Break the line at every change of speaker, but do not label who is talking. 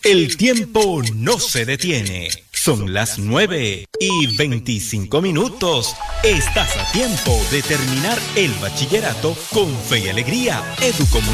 El tiempo no se detiene. Son las 9:25. Estás a tiempo de terminar el bachillerato con fe y alegría. Educomunicaciones.